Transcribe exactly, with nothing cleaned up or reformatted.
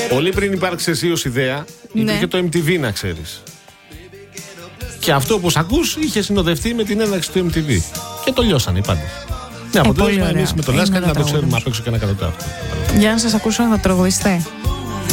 Πολύ πριν υπάρξει εσύ ως ιδέα, Ναι. υπήρχε το εμ τι βι, να ξέρεις. Και αυτό, όπως ακούς, είχε συνοδευτεί με την έναρξη του εμ τι βι. Και το λιώσανε οι πάντες. Ναι, αποτέλεσμα εμείς με τον Λάσκαρη να το ξέρουμε απ' έξω και να κάνουμε αυτό. Για να σας ακούσω να τραγουδιστέ.